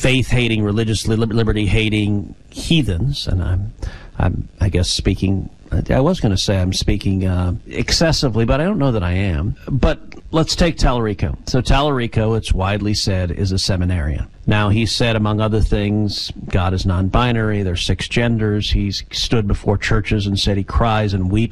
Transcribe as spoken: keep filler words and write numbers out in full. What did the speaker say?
faith-hating, religiously liberty-hating heathens, and I'm, I'm, I guess, speaking. I was going to say I'm speaking uh, excessively, but I don't know that I am. But let's take Tallarico. So Tallarico, it's widely said, is a seminarian. Now, he said, among other things, God is non-binary, there's six genders. He's stood before churches and said he cries and weeps